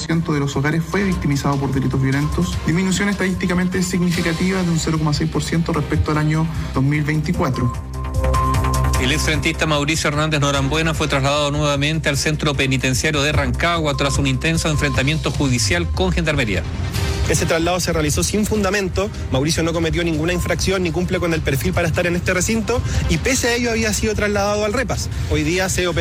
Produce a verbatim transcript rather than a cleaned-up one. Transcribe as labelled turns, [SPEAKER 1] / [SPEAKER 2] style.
[SPEAKER 1] ciento de los hogares fue victimizado por delitos violentos, disminución estadísticamente significativa de un cero coma seis por ciento respecto al año dos mil veinticuatro.
[SPEAKER 2] El exfrentista Mauricio Hernández Norambuena fue trasladado nuevamente al centro penitenciario de Rancagua tras un intenso enfrentamiento judicial con Gendarmería.
[SPEAKER 3] Ese traslado se realizó sin fundamento. Mauricio no cometió ninguna infracción ni cumple con el perfil para estar en este recinto y pese a ello había sido trasladado al Repas. Hoy día se